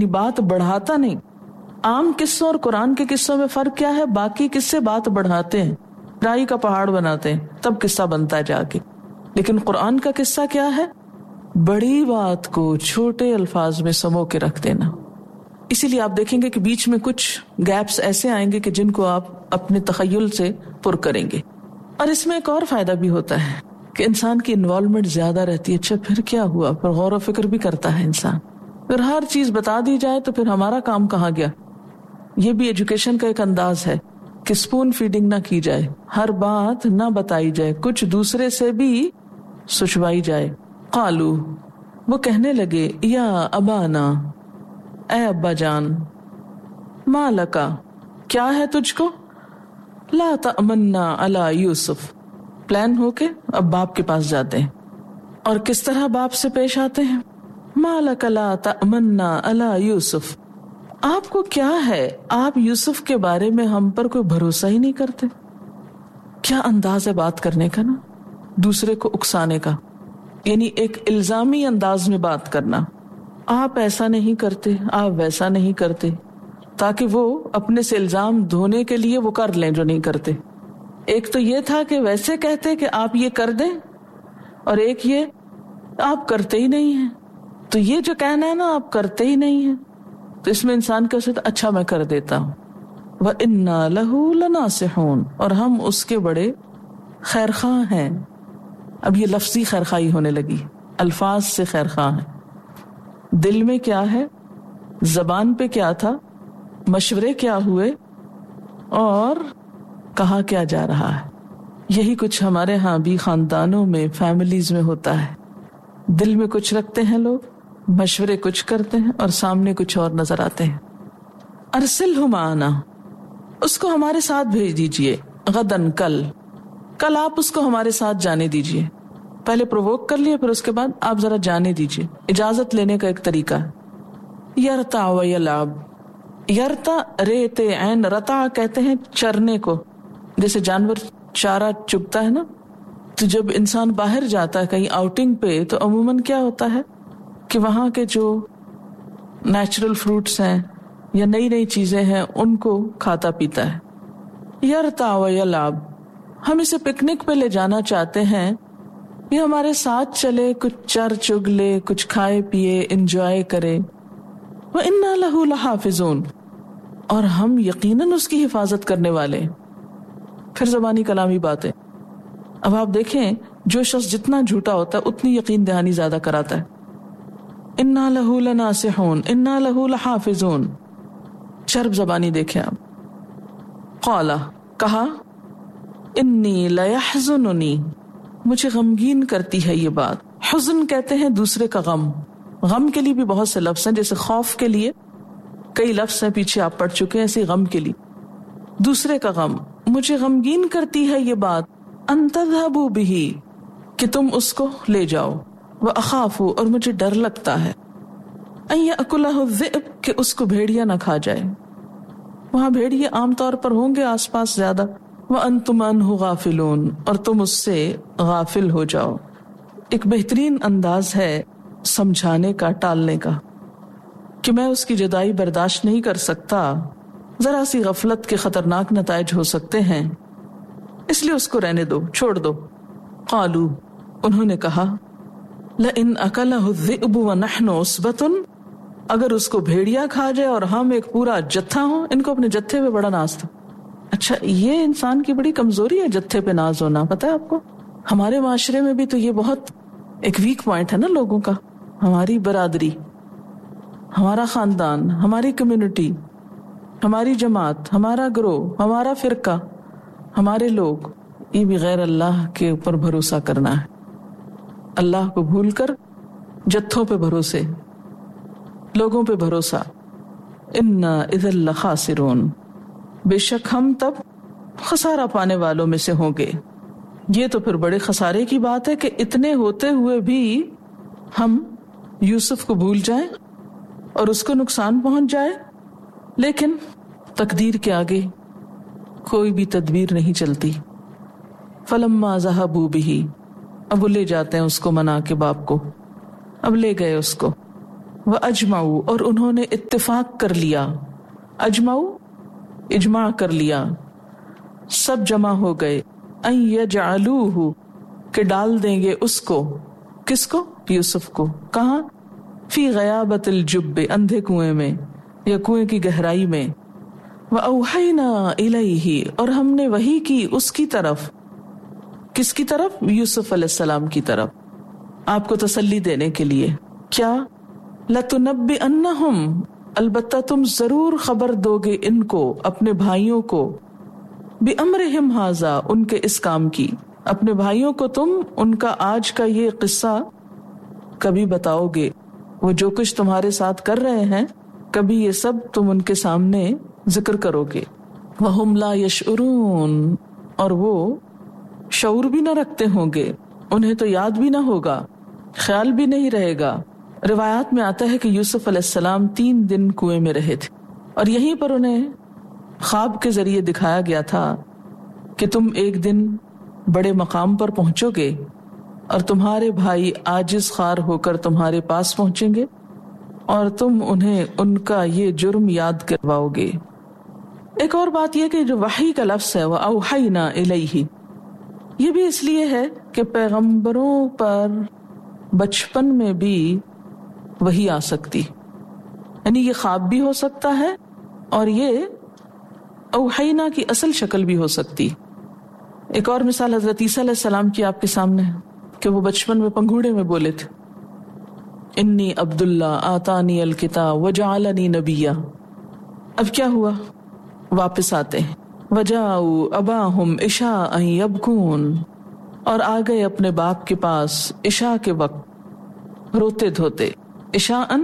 یعنی بات بڑھاتا نہیں. عام قصوں اور قرآن کے قصوں میں فرق کیا ہے؟ باقی قصے بات بڑھاتے ہیں، رائی کا پہاڑ بناتے ہیں، تب قصہ بنتا ہے جا کے. لیکن قرآن کا قصہ کیا ہے؟ بڑی بات کو چھوٹے الفاظ میں سمو کے رکھ دینا. اسی لیے آپ دیکھیں گے کہ بیچ میں کچھ گیپس ایسے آئیں گے کہ جن کو آپ اپنے تخیل سے پر کریں گے. اور اس میں ایک اور فائدہ بھی ہوتا ہے کہ انسان کی انوالومنٹ زیادہ رہتی ہے. اچھا پھر کیا ہوا؟ پھر غور و فکر بھی کرتا ہے انسان. پھر ہر چیز بتا دی جائے تو پھر ہمارا کام کہاں گیا؟ یہ بھی ایجوکیشن کا ایک انداز ہے کہ اسپون فیڈنگ نہ کی جائے، ہر بات نہ بتائی جائے، کچھ دوسرے سے بھی سچوائی جائے. قالو، وہ کہنے لگے، یا ابانا، اے ابا جان، ما لکا، کیا ہے تجھ کو، لا تأمنا علی یوسف، پلان ہو کے اب باپ کے پاس جاتے ہیں. اور کس طرح باپ سے پیش آتے ہیں؟ ما لک لا تأمنا علی یوسف، آپ کو کیا ہے، آپ یوسف کے بارے میں ہم پر کوئی بھروسہ ہی نہیں کرتے. کیا انداز ہے بات کرنے کا نا، دوسرے کو اکسانے کا، یعنی ایک الزامی انداز میں بات کرنا. آپ ایسا نہیں کرتے، آپ ویسا نہیں کرتے، تاکہ وہ اپنے سے الزام دھونے کے لیے وہ کر لیں جو نہیں کرتے. ایک تو یہ تھا کہ ویسے کہتے کہ آپ یہ کر دیں، اور ایک یہ آپ کرتے ہی نہیں ہیں. تو یہ جو کہنا ہے نا آپ کرتے ہی نہیں ہیں، تو اس میں انسان کا ساتھ اچھا میں کر دیتا ہوں. وَإِنَّا لَهُ لَنَاصِحُونَ، اور ہم اس کے بڑے خیرخواہ ہیں. اب یہ لفظی خیرخواہی ہونے لگی، الفاظ سے خیرخواہ ہیں. دل میں کیا ہے، زبان پہ کیا تھا، مشورے کیا ہوئے، اور کہا کیا جا رہا ہے. یہی کچھ ہمارے ہاں بھی خاندانوں میں، فیملیز میں ہوتا ہے. دل میں کچھ رکھتے ہیں لوگ، مشورے کچھ کرتے ہیں، اور سامنے کچھ اور نظر آتے ہیں. ارسلہ معنا، اس کو ہمارے ساتھ بھیج دیجئے، غدن، کل آپ اس کو ہمارے ساتھ جانے دیجئے. پہلے پرووک کر لیے، پھر اس کے بعد آپ ذرا جانے دیجئے. اجازت لینے کا ایک طریقہ ہے. یرتع و یلعب، یرتع ریت عین، رتع کہتے ہیں چرنے کو، جیسے جانور چارہ چگتا ہے نا. تو جب انسان باہر جاتا ہے کہیں آؤٹنگ پہ، تو عموماً کیا ہوتا ہے کہ وہاں کے جو نیچرل فروٹس ہیں یا نئی نئی چیزیں ہیں ان کو کھاتا پیتا ہے. یرتع و یلعب، ہم اسے پکنک پہ لے جانا چاہتے ہیں، یہ ہمارے ساتھ چلے، کچھ چر چگ لے، کچھ کھائے پیے، انجوائے کرے. وَإِنَّا لَهُ لَحَافِظُونَ، اور ہم یقیناً اس کی حفاظت کرنے والے. پھر زبانی کلامی باتیں. اب آپ دیکھیں جو شخص جتنا جھوٹا ہوتا ہے اتنی یقین دہانی زیادہ کراتا ہے. اِنَّا لَهُ لَنَاصِحُونَ اِنَّا لَهُ لَحَافِظُونَ. چرب زبانی دیکھیں آپ. قَالَ، کہا، اِنِّي لَيَحْزُنُنِي، مجھے غمگین کرتی ہے یہ بات. حزن کہتے ہیں دوسرے کا غم. غم کے لیے بھی بہت سے لفظ ہیں، جیسے خوف کے لیے کئی لفظ ہیں پیچھے آپ پڑھ چکے ہیں، ایسے غم کے لیے دوسرے کا غم. مجھے غمگین کرتی ہے یہ بات، ان تذهبوا به، کہ تم اس کو لے جاؤ. واخاف، اور مجھے ڈر لگتا ہے، ان یاکلہ الذئب، کہ اس کو بھیڑیا نہ کھا جائے. وہاں بھیڑیے عام طور پر ہوں گے آس پاس زیادہ. وانتم عنہ غافلون، اور تم اس سے غافل ہو جاؤ. ایک بہترین انداز ہے سمجھانے کا، ٹالنے کا، کہ میں اس کی جدائی برداشت نہیں کر سکتا، ذرا سی غفلت کے خطرناک نتائج ہو سکتے ہیں، اس لیے اس کو رہنے دو، چھوڑ دو. قالو، انہوں نے کہا، لئن اکلہ الذئب ونحن عصبۃ، اگر اس کو بھیڑیا کھا جائے اور ہم ایک پورا جتھا ہوں. ان کو اپنے جتھے پہ بڑا ناز تھا. اچھا، یہ انسان کی بڑی کمزوری ہے جتھے پہ ناز ہونا. پتہ ہے آپ کو، ہمارے معاشرے میں بھی تو یہ بہت ایک ویک پوائنٹ ہے نا لوگوں کا. ہماری برادری، ہمارا خاندان، ہماری کمیونٹی، ہماری جماعت، ہمارا گروہ، ہمارا فرقہ، ہمارے لوگ، یہ بھی غیر اللہ کے اوپر بھروسہ کرنا ہے. اللہ کو بھول کر جتھوں پہ بھروسے، لوگوں پہ بھروسہ. انا اذا لخاسرون، بے شک ہم تب خسارہ پانے والوں میں سے ہوں گے. یہ تو پھر بڑے خسارے کی بات ہے کہ اتنے ہوتے ہوئے بھی ہم یوسف کو بھول جائیں اور اس کو نقصان پہنچ جائے. لیکن تقدیر کے آگے کوئی بھی تدبیر نہیں چلتی. فلما ذهبوا به، اب وہ لے جاتے ہیں اس کو منا کے باپ کو. اب لے گئے اس کو. وَأَجْمَعُوا اور انہوں نے اتفاق کر لیا. اجمعوا اجماع کر لیا، سب جمع ہو گئے. ان یجعلوہ کہ ڈال دیں گے اس کو. کس کو؟ یوسف کو. کہاں؟ فی غیابت الجب اندھے کنویں میں یا کنویں کی گہرائی میں. وَأَوْحَيْنَا إِلَيْهِ اور ہم نے وحی کی اس کی طرف. کس کی طرف؟ یوسف علیہ السلام کی طرف، آپ کو تسلی دینے کے لیے. کیا؟ لَتُنَبِّئَنَّهُمْ البتہ تم ضرور خبر دو گے ان کو، اپنے بھائیوں کو. بِأَمْرِهِمْ هَذَا ان کے اس کام کی. اپنے بھائیوں کو تم ان کا آج کا یہ قصہ کبھی بتاؤ گے. وہ جو کچھ تمہارے ساتھ کر رہے ہیں کبھی یہ سب تم ان کے سامنے ذکر کرو گے. وَهُمْ لَا يَشْعُرُونَ اور وہ شعور بھی نہ رکھتے ہوں گے، انہیں تو یاد بھی نہ ہوگا، خیال بھی نہیں رہے گا. روایات میں آتا ہے کہ یوسف علیہ السلام 3 دن کنویں میں رہے تھے اور یہیں پر انہیں خواب کے ذریعے دکھایا گیا تھا کہ تم ایک دن بڑے مقام پر پہنچو گے اور تمہارے بھائی عاجز خوار ہو کر تمہارے پاس پہنچیں گے اور تم انہیں ان کا یہ جرم یاد کرواؤ گے. ایک اور بات یہ کہ جو وحی کا لفظ ہے وہ اوحینا الیہ، یہ بھی اس لیے ہے کہ پیغمبروں پر بچپن میں بھی وحی آ سکتی، یعنی یہ خواب بھی ہو سکتا ہے اور یہ اوحینا کی اصل شکل بھی ہو سکتی. ایک اور مثال حضرت عیسیٰ علیہ السلام کی آپ کے سامنے ہے کہ وہ بچپن میں پنگھوڑے میں بولے تھے انی عبداللہ آتانی الکتاب وجعلنی نبیا. اب کیا ہوا؟ واپس آتے ہیں. وجاؤ اباہم عشاء یبکون اور آ گئے اپنے باپ کے پاس عشاء کے وقت روتے دھوتے. عشاءً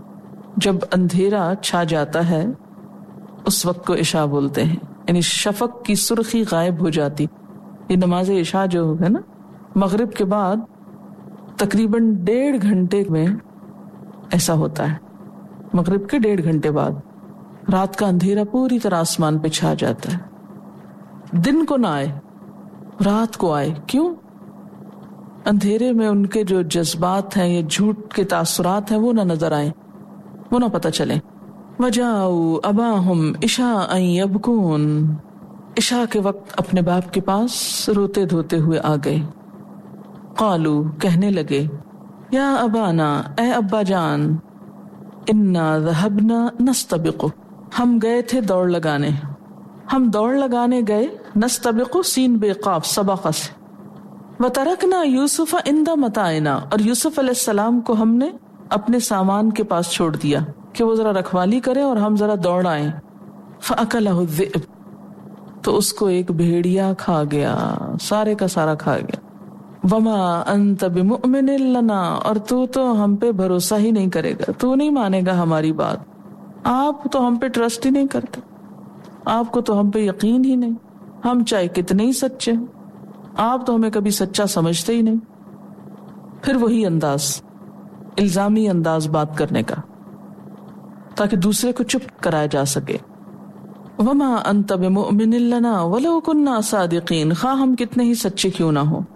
جب اندھیرا چھا جاتا ہے اس وقت کو عشاء بولتے ہیں، یعنی شفق کی سرخی غائب ہو جاتی. یہ نماز عشاء جو ہے نا مغرب کے بعد تقریباً 1.5 گھنٹے میں ایسا ہوتا ہے. مغرب کے 1.5 گھنٹے بعد رات کا اندھیرا پوری طرح آسمان پہ چھا جاتا ہے. دن کو نہ آئے، رات کو آئے. کیوں؟ اندھیرے میں ان کے جو جذبات ہیں یا جھوٹ کے تاثرات ہیں وہ نہ نظر آئیں، وہ نہ پتہ چلیں. وجاؤ اباہم عشاء یبکون عشاء کے وقت اپنے باپ کے پاس روتے دھوتے ہوئے آ گئے. قالو کہنے لگے یا ابانا اے ابا جان، انا ذهبنا نستبق ہم گئے تھے دوڑ لگانے، ہم دوڑ لگانے گئے. نستبق سین بے قاف سبق سے. وترکنا یوسف عند متاعنا اور یوسف علیہ السلام کو ہم نے اپنے سامان کے پاس چھوڑ دیا کہ وہ ذرا رکھوالی کرے اور ہم ذرا دوڑ آئیں. فاکلہ الذئب تو اس کو ایک بھیڑیا کھا گیا، سارے کا سارا کھا گیا. وما انت بمؤمن لنا اور تو ہم پہ بھروسہ ہی نہیں کرے گا، تو نہیں مانے گا ہماری بات. آپ تو ہم پہ ٹرسٹ ہی نہیں کرتے، آپ کو تو ہم پہ یقین ہی نہیں، ہم چاہے کتنے ہی سچے ہیں آپ تو ہمیں کبھی سچا سمجھتے ہی نہیں. پھر وہی انداز، الزامی انداز بات کرنے کا تاکہ دوسرے کو چپ کرایا جا سکے. وما انت بمؤمن لنا ولو كنا صادقین خواہ ہم کتنے ہی سچے کیوں نہ ہو.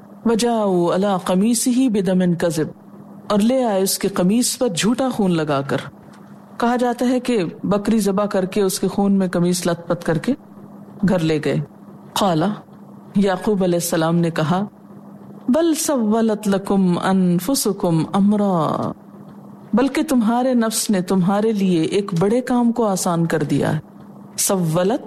وجاؤ علی قمیصہ بدم کذب اور لے آئے اس کے قمیص پر جھوٹا خون لگا کر. کہا جاتا ہے کہ بکری ذبح کر کے اس کے خون میں قمیص لت پت کر کے گھر لے گئے. قال یعقوب علیہ السلام نے کہا بل سولت لکم انفسکم امرا بلکہ تمہارے نفس نے تمہارے لیے ایک بڑے کام کو آسان کر دیا ہے. سولت،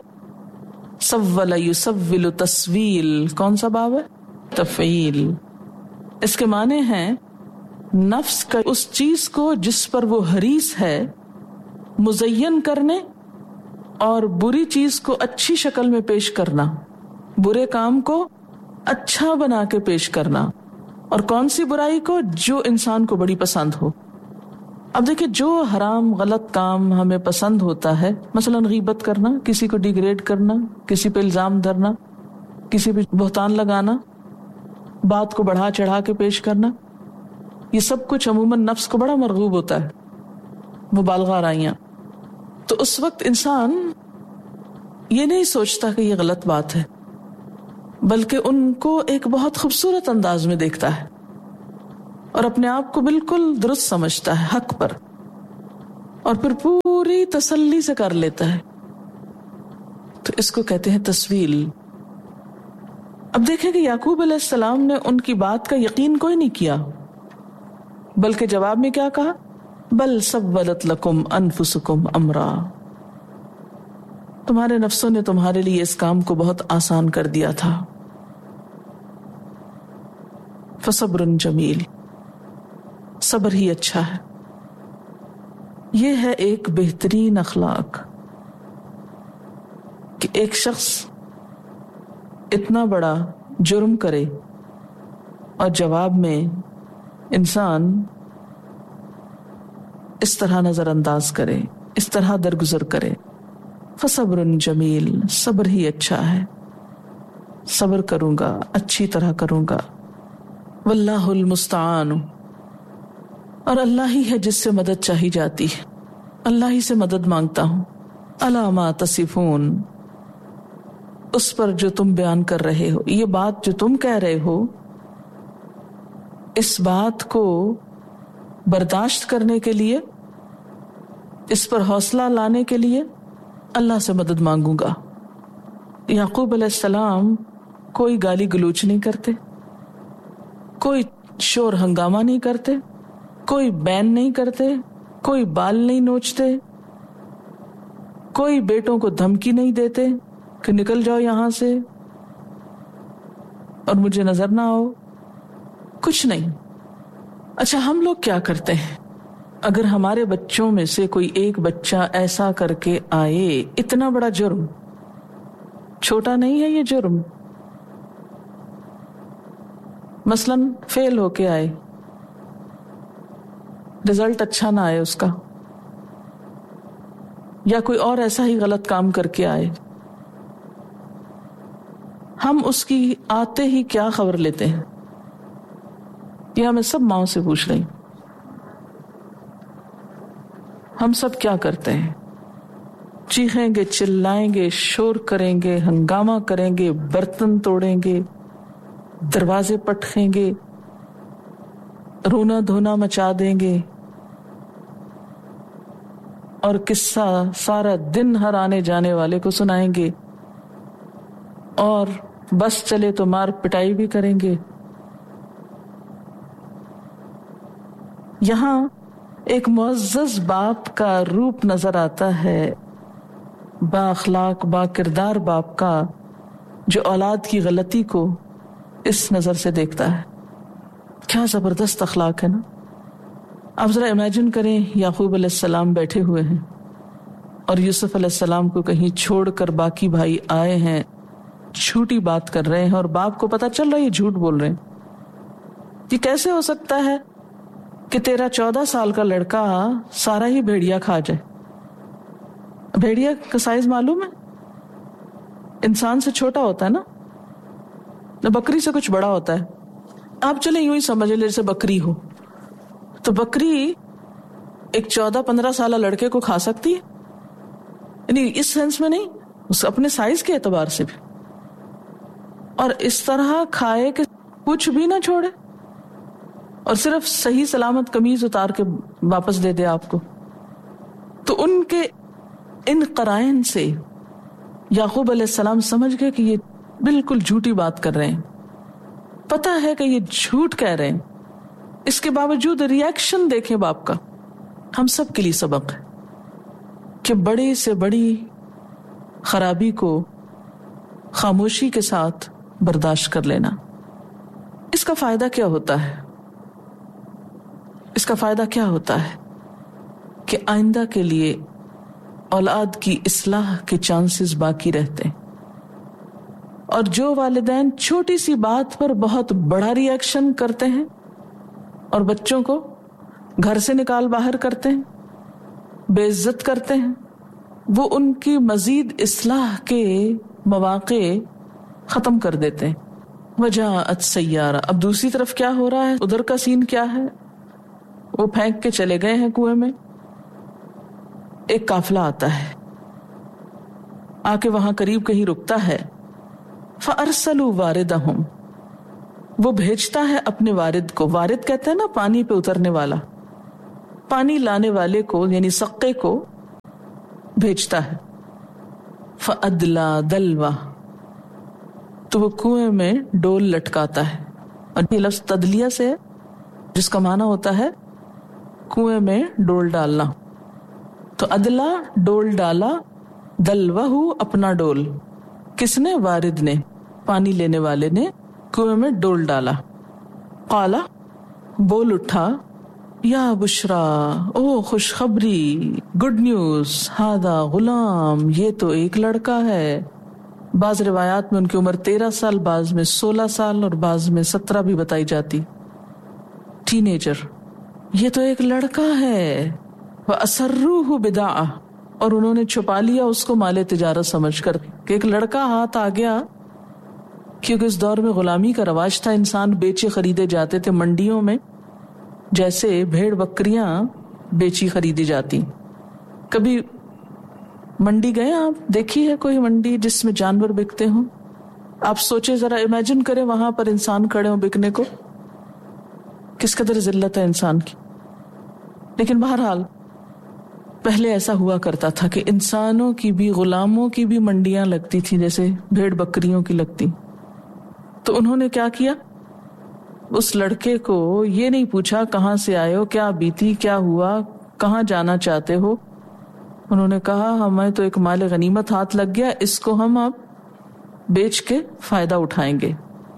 سول یسول تسویل، کون سا باب ہے؟ تفعیل. اس کے معنی ہیں نفس کا اس چیز کو جس پر وہ حریص ہے مزین کرنے اور بری چیز کو اچھی شکل میں پیش کرنا، برے کام کو اچھا بنا کے پیش کرنا. اور کون سی برائی کو؟ جو انسان کو بڑی پسند ہو. اب دیکھیں جو حرام غلط کام ہمیں پسند ہوتا ہے، مثلا غیبت کرنا، کسی کو ڈیگریڈ کرنا، کسی پہ الزام دھرنا، کسی پہ بہتان لگانا، بات کو بڑھا چڑھا کے پیش کرنا، یہ سب کچھ عموماً نفس کو بڑا مرغوب ہوتا ہے، مبالغہ آرائیاں. تو اس وقت انسان یہ نہیں سوچتا کہ یہ غلط بات ہے، بلکہ ان کو ایک بہت خوبصورت انداز میں دیکھتا ہے اور اپنے آپ کو بالکل درست سمجھتا ہے، حق پر. اور پھر پوری تسلی سے کر لیتا ہے. تو اس کو کہتے ہیں تسویل. اب دیکھیں کہ یعقوب علیہ السلام نے ان کی بات کا یقین کوئی نہیں کیا، بلکہ جواب میں کیا کہا؟ بل سولت لکم انفسکم امرا، تمہارے نفسوں نے تمہارے لیے اس کام کو بہت آسان کر دیا تھا. فصبر جمیل، صبر ہی اچھا ہے. یہ ہے ایک بہترین اخلاق کہ ایک شخص اتنا بڑا جرم کرے اور جواب میں انسان اس طرح نظر انداز کرے، اس طرح درگزر کرے. فصبر جمیل، صبر ہی اچھا ہے، صبر کروں گا، اچھی طرح کروں گا. واللہ المستعان، اور اللہ ہی ہے جس سے مدد چاہی جاتی ہے، اللہ ہی سے مدد مانگتا ہوں. الا ما تصفون، اس پر جو تم بیان کر رہے ہو، یہ بات جو تم کہہ رہے ہو، اس بات کو برداشت کرنے کے لیے، اس پر حوصلہ لانے کے لیے اللہ سے مدد مانگوں گا. یعقوب علیہ السلام کوئی گالی گلوچ نہیں کرتے، کوئی شور ہنگامہ نہیں کرتے، کوئی بین نہیں کرتے، کوئی بال نہیں نوچتے، کوئی بیٹوں کو دھمکی نہیں دیتے کہ نکل جاؤ یہاں سے اور مجھے نظر نہ آؤ، کچھ نہیں. اچھا، ہم لوگ کیا کرتے ہیں؟ اگر ہمارے بچوں میں سے کوئی ایک بچہ ایسا کر کے آئے، اتنا بڑا جرم، چھوٹا نہیں ہے یہ جرم، مثلاً فیل ہو کے آئے، رزلٹ اچھا نہ آئے اس کا، یا کوئی اور ایسا ہی غلط کام کر کے آئے، ہم اس کی آتے ہی کیا خبر لیتے ہیں؟ یہ ہمیں سب ماؤں سے پوچھ رہی، ہم سب کیا کرتے ہیں؟ چیخیں گے، چلائیں گے، شور کریں گے، ہنگامہ کریں گے، برتن توڑیں گے، دروازے پٹخیں گے، رونا دھونا مچا دیں گے، اور قصہ سارا دن ہر آنے جانے والے کو سنائیں گے، اور بس چلے تو مار پٹائی بھی کریں گے. یہاں ایک معزز باپ کا روپ نظر آتا ہے، با اخلاق با کردار باپ کا، جو اولاد کی غلطی کو اس نظر سے دیکھتا ہے. کیا زبردست اخلاق ہے نا. اب ذرا امیجن کریں، یعقوب علیہ السلام بیٹھے ہوئے ہیں اور یوسف علیہ السلام کو کہیں چھوڑ کر باقی بھائی آئے ہیں، جھوٹی بات کر رہے ہیں، اور باپ کو پتا چل رہا ہے یہ جھوٹ بول رہے ہیں. یہ کیسے ہو سکتا ہے کہ تیرا 14 سال کا لڑکا سارا ہی بھیڑیا کھا جائے؟ بھیڑیا کا سائز معلوم ہے؟ انسان سے چھوٹا ہوتا ہے نا، بکری سے کچھ بڑا ہوتا ہے. آپ چلیں یوں ہی سمجھ لیں جیسے بکری ہو، تو بکری ایک 14-15 سالہ لڑکے کو کھا سکتی ہے؟ یعنی اس سینس میں نہیں، اس اپنے سائز کے اعتبار سے بھی، اور اس طرح کھائے کہ کچھ بھی نہ چھوڑے، اور صرف صحیح سلامت قمیض اتار کے واپس دے دے آپ کو. تو ان کے ان قرائن سے یعقوب علیہ السلام سمجھ گئے کہ یہ بالکل جھوٹی بات کر رہے ہیں، پتہ ہے کہ یہ جھوٹ کہہ رہے ہیں. اس کے باوجود ریاکشن دیکھیں باپ کا. ہم سب کے لیے سبق ہے کہ بڑی سے بڑی خرابی کو خاموشی کے ساتھ برداشت کر لینا. اس کا فائدہ کیا ہوتا ہے؟ اس کا فائدہ کیا ہوتا ہے کہ آئندہ کے لیے اولاد کی اصلاح کے چانسز باقی رہتے ہیں. اور جو والدین چھوٹی سی بات پر بہت بڑا ریاکشن کرتے ہیں اور بچوں کو گھر سے نکال باہر کرتے ہیں، بے عزت کرتے ہیں، وہ ان کی مزید اصلاح کے مواقع ختم کر دیتے ہیں. وجاءت سیارہ، اب دوسری طرف کیا ہو رہا ہے؟ ادھر کا سین کیا ہے؟ وہ پھینک کے چلے گئے ہیں کنویں میں. ایک قافلہ آتا ہے، آ کے وہاں قریب کہیں رکتا ہے. فَأَرْسَلُوا وَارِدَهُمْ، وہ بھیجتا ہے اپنے وارد کو. وارد کہتے ہیں نا پانی پہ اترنے والا. پانی لانے والے کو یعنی سقے کو بھیجتا ہے. فَأَدْلَا دَلْوَا، تو وہ کنویں میں ڈول لٹکاتا ہے. اور یہ لفظ تدلیہ سے ہے جس کا معنی ہوتا ہے کنویں میں ڈول ڈالنا. تو ادلا ڈول ڈالا، دلوہ اپنا ڈول. کس نے؟ وارد نے، پانی لینے والے نے کنویں میں ڈول ڈالا. قالا، بول اٹھا، یا بشرا، او خوشخبری، گڈ نیوز، ہادا غلام، یہ تو ایک لڑکا ہے. بعض روایات میں ان کی عمر 13 سال، بعض میں 16 سال اور بعض میں 17 بھی بتائی جاتی. ٹین ایجر، یہ تو ایک لڑکا ہے. وَأَسَرُّوهُ بِدَاعَةً، اور انہوں نے چھپا لیا اس کو مال تجارت سمجھ کر کہ ایک لڑکا ہاتھ آ گیا. کیونکہ اس دور میں غلامی کا رواج تھا، انسان بیچے خریدے جاتے تھے منڈیوں میں، جیسے بھیڑ بکریاں بیچی خریدی جاتی. کبھی منڈی گئے آپ؟ دیکھی ہے کوئی منڈی جس میں جانور بکتے ہوں؟ آپ سوچے ذرا، امیجن کریں وہاں پر انسان کھڑے ہوں بکنے کو، کس قدر ذلت ہے انسان کی. لیکن بہرحال پہلے ایسا ہوا کرتا تھا کہ انسانوں کی بھی، غلاموں کی بھی منڈیاں لگتی تھی جیسے بھیڑ بکریوں کی لگتی. تو انہوں نے کیا کیا، اس لڑکے کو یہ نہیں پوچھا کہاں سے آئے ہو، کیا بیتی، کیا ہوا، کہاں جانا چاہتے ہو. انہوں نے کہا ہمیں تو ایک مال غنیمت ہاتھ لگ گیا، اس کو ہم اب بیچ کے فائدہ اٹھائیں گے.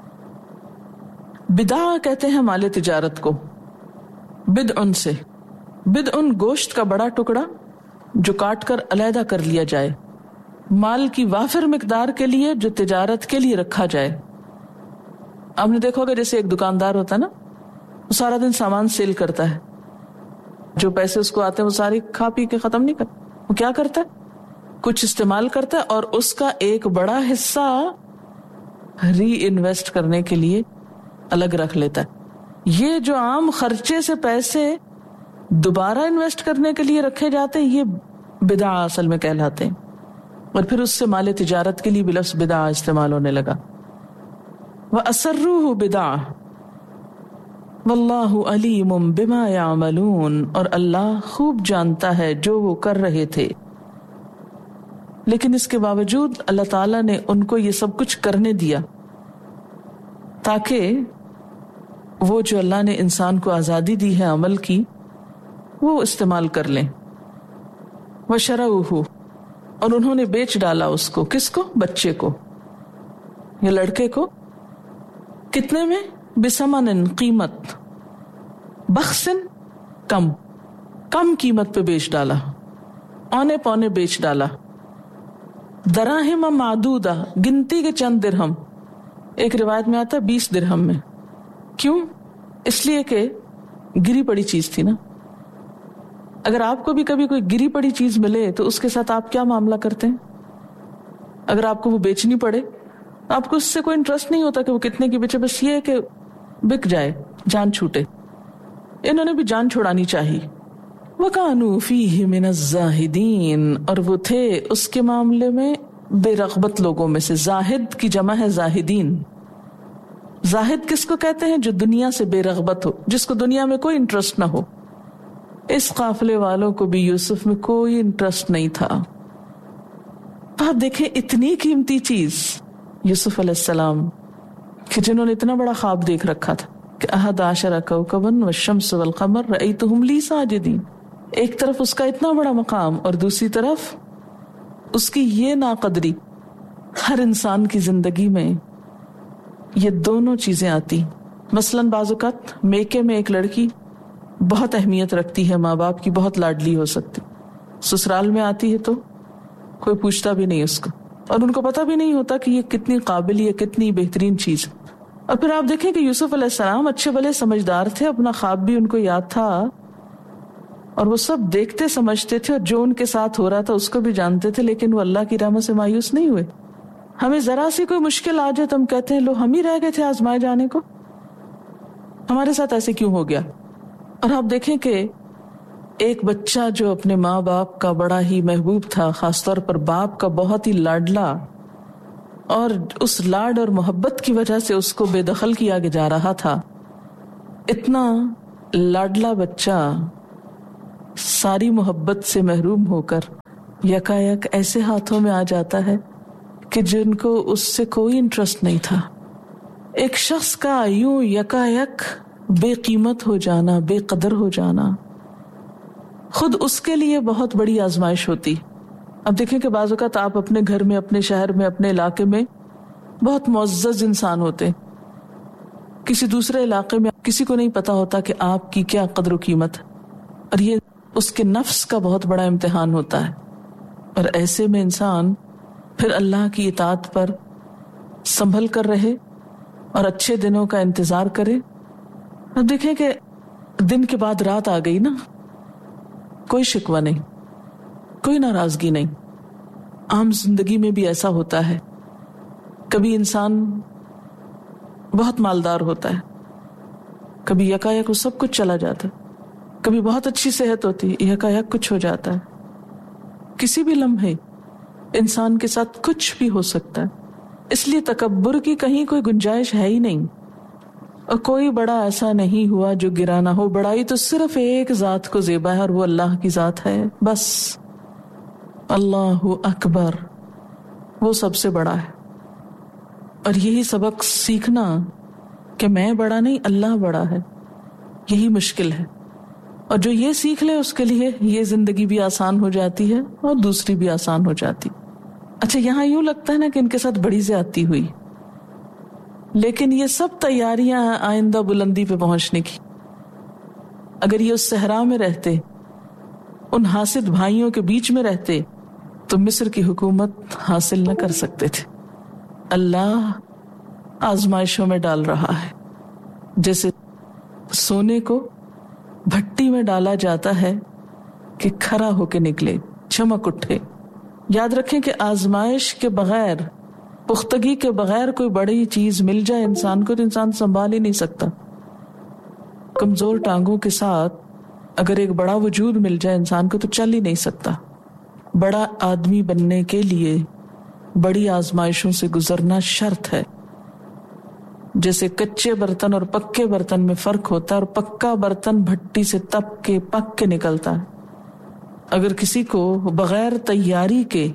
بدع کہتے ہیں مال تجارت کو، بدعن سے. بدعن گوشت کا بڑا ٹکڑا جو کاٹ کر علیحدہ کر لیا جائے، مال کی وافر مقدار کے لیے جو تجارت کے لیے رکھا جائے. آپ نے دیکھا ہوگا جیسے ایک دکاندار ہوتا ہے نا، وہ سارا دن سامان سیل کرتا ہے، جو پیسے اس کو آتے ہیں وہ ساری کھا پی کے ختم نہیں کرتا. وہ کیا کرتا ہے، کچھ استعمال کرتا ہے اور اس کا ایک بڑا حصہ ری انویسٹ کرنے کے لیے الگ رکھ لیتا ہے. یہ جو عام خرچے سے پیسے دوبارہ انویسٹ کرنے کے لیے رکھے جاتے ہیں، یہ بدعہ اصل میں کہلاتے ہیں. اور پھر اس سے مال تجارت کے لیے بھی لفظ بدعہ استعمال ہونے لگا. وَأَسَرُّوهُ بِدْعَةً وَاللَّهُ عَلِيمٌ بِمَا يَعْمَلُونَ، اور اللہ خوب جانتا ہے جو وہ کر رہے تھے. لیکن اس کے باوجود اللہ تعالیٰ نے ان کو یہ سب کچھ کرنے دیا تاکہ وہ جو اللہ نے انسان کو آزادی دی ہے عمل کی وہ استعمال کر لیں. وَشَرَوْهُ، اور انہوں نے بیچ ڈالا اس کو. کس کو؟ بچے کو یا لڑکے کو. کتنے میں؟ بِثَمَنٍ، قیمت، بخسن، کم قیمت پہ بیچ ڈالا، اونے پونے بیچ ڈالا. دراہم معدودہ، گنتی کے چند درہم. ایک روایت میں آتا ہے 20 درہم میں. کیوں؟ اس لیے کہ گری پڑی چیز تھی نا. اگر آپ کو بھی کبھی کوئی گری پڑی چیز ملے تو اس کے ساتھ آپ کیا معاملہ کرتے ہیں؟ اگر آپ کو وہ بیچنی پڑے، آپ کو اس سے کوئی انٹرسٹ نہیں ہوتا کہ وہ کتنے کی بیچے، بس یہ ہے کہ بک جائے، جان چھوٹے. انہوں نے بھی جان چھوڑانی چاہیے. وَكَانُوا فِيهِ مِنَ الزَّاهِدِينَ، اور وہ تھے اس کے معاملے میں بے رغبت لوگوں میں سے. زاہد کی جمع ہے زاہدین. زاہد کس کو کہتے ہیں؟ جو دنیا سے بے رغبت ہو، جس کو دنیا میں کوئی انٹرسٹ نہ ہو. اس قافلے والوں کو بھی یوسف میں کوئی انٹرسٹ نہیں تھا. آپ دیکھیں اتنی قیمتی چیز یوسف علیہ السلام کہ جنہوں نے اتنا بڑا خواب دیکھ رکھا تھا کہ 11 کوكبا والشمس والقمر رأيتهم لي ساجدين. ایک طرف اس کا اتنا بڑا مقام اور دوسری طرف اس کی یہ ناقدری. ہر انسان کی زندگی میں یہ دونوں چیزیں آتی. مثلاً بعض اوقات میکے میں ایک لڑکی بہت اہمیت رکھتی ہے، ماں باپ کی بہت لاڈلی ہو سکتی، سسرال میں آتی ہے تو کوئی پوچھتا بھی نہیں اس کو، اور ان کو پتہ بھی نہیں ہوتا کہ یہ کتنی قابل، یہ کتنی بہترین چیز. اور پھر آپ دیکھیں کہ یوسف علیہ السلام اچھے بھلے سمجھدار تھے، اپنا خواب بھی ان کو یاد تھا اور وہ سب دیکھتے سمجھتے تھے، اور جو ان کے ساتھ ہو رہا تھا اس کو بھی جانتے تھے، لیکن وہ اللہ کی رحمت سے مایوس نہیں ہوئے. ہمیں ذرا سی کوئی مشکل آ جائے تو ہم کہتے ہیں لو ہم ہی رہ گئے تھے آزمائے جانے کو، ہمارے ساتھ ایسے کیوں ہو گیا. اور آپ دیکھیں کہ ایک بچہ جو اپنے ماں باپ کا بڑا ہی محبوب تھا، خاص طور پر باپ کا بہت ہی لاڈلا، اور اس لاڈ اور محبت کی وجہ سے اس کو بے دخل کیا جا رہا تھا. اتنا لاڈلا بچہ ساری محبت سے محروم ہو کر یکایک ایسے ہاتھوں میں آ جاتا ہے کہ جن کو اس سے کوئی انٹرسٹ نہیں تھا. ایک شخص کا یوں یکایک بے قیمت ہو جانا، بے قدر ہو جانا، خود اس کے لیے بہت بڑی آزمائش ہوتی. اب دیکھیں کہ بعض اوقات آپ اپنے گھر میں، اپنے شہر میں، اپنے علاقے میں بہت معزز انسان ہوتے، کسی دوسرے علاقے میں کسی کو نہیں پتا ہوتا کہ آپ کی کیا قدر و قیمت ہے، اور یہ اس کے نفس کا بہت بڑا امتحان ہوتا ہے. اور ایسے میں انسان پھر اللہ کی اطاعت پر سنبھل کر رہے اور اچھے دنوں کا انتظار کرے. اب دیکھیں کہ دن کے بعد رات آ گئی نا، کوئی شکوہ نہیں، کوئی ناراضگی نہیں. عام زندگی میں بھی ایسا ہوتا ہے. کبھی انسان بہت مالدار ہوتا ہے، کبھی یکایک وہ سب کچھ چلا جاتا ہے. کبھی بہت اچھی صحت ہوتی ہے، یکایک کچھ ہو جاتا ہے. کسی بھی لمحے انسان کے ساتھ کچھ بھی ہو سکتا ہے. اس لیے تکبر کی کہیں کوئی گنجائش ہے ہی نہیں. اور کوئی بڑا ایسا نہیں ہوا جو گرا نہ ہو. بڑائی تو صرف ایک ذات کو زیبا ہے، اور وہ اللہ کی ذات ہے. بس اللہ اکبر، وہ سب سے بڑا ہے. اور یہی سبق سیکھنا کہ میں بڑا نہیں، اللہ بڑا ہے، یہی مشکل ہے. اور جو یہ سیکھ لے اس کے لیے یہ زندگی بھی آسان ہو جاتی ہے اور دوسری بھی آسان ہو جاتی. اچھا، یہاں یوں لگتا ہے نا کہ ان کے ساتھ بڑی زیادتی ہوئی، لیکن یہ سب تیاریاں ہیں آئندہ بلندی پہ پہنچنے کی. اگر یہ اس صحرا میں رہتے، ان حاسد بھائیوں کے بیچ میں رہتے، تو مصر کی حکومت حاصل نہ کر سکتے تھے. اللہ آزمائشوں میں ڈال رہا ہے. جیسے سونے کو بھٹی میں ڈالا جاتا ہے کہ کھرا ہو کے نکلے، چمک اٹھے. یاد رکھیں کہ آزمائش کے بغیر، پختگی کے بغیر کوئی بڑی چیز مل جائے انسان کو تو انسان سنبھال ہی نہیں سکتا. کمزور ٹانگوں کے ساتھ اگر ایک بڑا وجود مل جائے انسان کو تو چل ہی نہیں سکتا. بڑا آدمی بننے کے لیے بڑی آزمائشوں سے گزرنا شرط ہے. جیسے کچے برتن اور پکے برتن میں فرق ہوتا ہے، اور پکا برتن بھٹی سے تپ کے پک کے نکلتا ہے. اگر کسی کو بغیر تیاری کے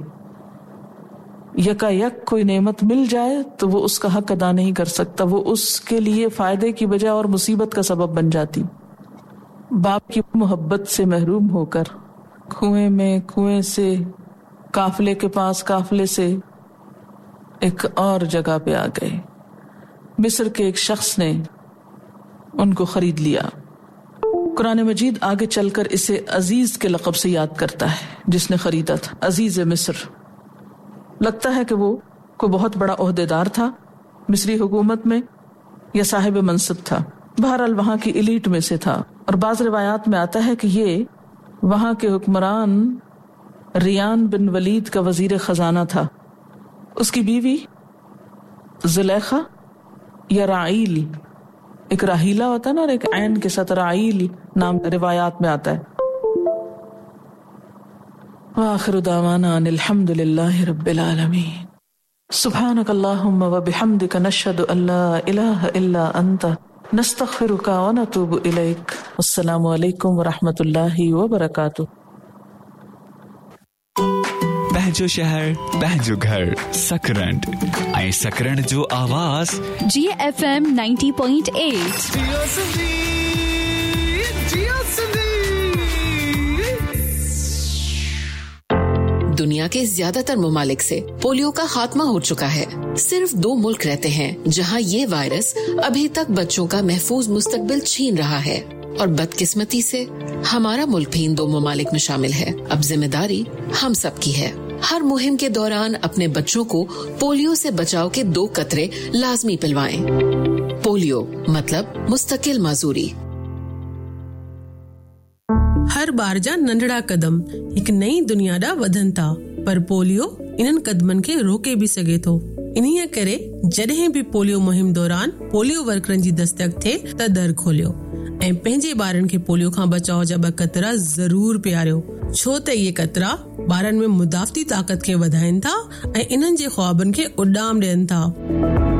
یکایک کوئی نعمت مل جائے تو وہ اس کا حق ادا نہیں کر سکتا، وہ اس کے لیے فائدے کی بجائے اور مصیبت کا سبب بن جاتی. باپ کی محبت سے محروم ہو کر کنویں میں، کنویں سے قافلے کے پاس، قافلے سے ایک اور جگہ پہ آ گئے. مصر کے ایک شخص نے ان کو خرید لیا. قرآن مجید آگے چل کر اسے عزیز کے لقب سے یاد کرتا ہے جس نے خریدا تھا. عزیز مصر. لگتا ہے کہ وہ کوئی بہت بڑا عہدیدار تھا مصری حکومت میں یا صاحب منصب تھا. بہرحال وہاں کی ایلیٹ میں سے تھا. اور بعض روایات میں آتا ہے کہ یہ وہاں کے حکمران ریان بن ولید کا وزیر خزانہ تھا. اس کی بیوی زلیخا یا رعیل، ایک راہیلہ ہوتا ہے نا اور ایک عین کے ساتھ رعیل نام روایات میں آتا ہے. وآخر دعوانا ان الحمد للہ رب العالمین. سبحانک اللہم وبحمدک نشہد ان لا الہ الا انت نستغفرک ونتوب الیک. السلام علیکم ورحمۃ اللہ وبرکاتہ. بہجو شہر بہجو گھر سکرنٹ آئی سکرنٹ جو آواز جی ایف ایم 90.8. دنیا کے زیادہ تر ممالک سے پولیو کا خاتمہ ہو چکا ہے. صرف 2 ملک رہتے ہیں جہاں یہ وائرس ابھی تک بچوں کا محفوظ مستقبل چھین رہا ہے، اور بدقسمتی سے ہمارا ملک بھی ان 2 ممالک میں شامل ہے. اب ذمہ داری ہم سب کی ہے. ہر مہم کے دوران اپنے بچوں کو پولیو سے بچاؤ کے 2 قطرے لازمی پلوائیں. پولیو مطلب مستقل معذوری. ہر بار جا ننڈڑا قدم ایک نئی دنیا ڈا ودن تھا، پر پولیو انہن قدمن کے روکے بھی سگے تو. انہی کرے جڏهن بھی پولیو مہم دوران پولیو ورکرن جی دستک تھے त در کھولیو ऐं पंहिंजे ॿारनि खे पोलियो खां बचाव जा 2 क़तरा ज़रूर पियारियो, छो त इहे क़तरा ॿारनि में मुदाफ़ती ताक़त खे वधाइनि था ऐं इन्हनि जे ख़्वाबनि खे उॾाम ॾियनि था.